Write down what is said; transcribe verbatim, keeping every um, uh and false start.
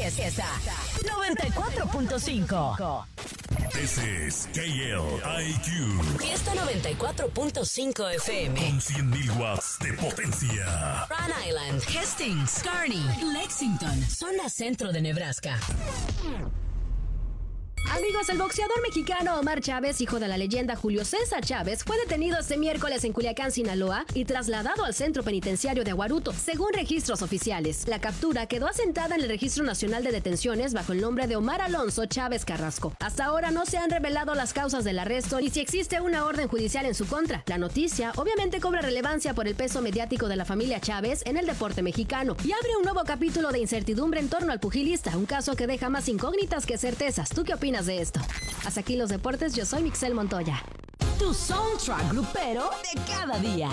Fiesta noventa y cuatro punto cinco. This is K L I Q. Fiesta noventa y cuatro punto cinco F M. Con cien mil watts de potencia. Rhode Island, Hastings, Kearney, Lexington, zona centro de Nebraska. Amigos, el boxeador mexicano Omar Chávez, hijo de la leyenda Julio César Chávez, fue detenido este miércoles en Culiacán, Sinaloa, y trasladado al centro penitenciario de Aguaruto, según registros oficiales. La captura quedó asentada en el Registro Nacional de Detenciones bajo el nombre de Omar Alonso Chávez Carrasco. Hasta ahora no se han revelado las causas del arresto ni si existe una orden judicial en su contra. La noticia obviamente cobra relevancia por el peso mediático de la familia Chávez en el deporte mexicano y abre un nuevo capítulo de incertidumbre en torno al pugilista, un caso que deja más incógnitas que certezas. ¿Tú qué opinas de esto? Hasta aquí los deportes, yo soy Mixel Montoya. Tu soundtrack grupero de cada día.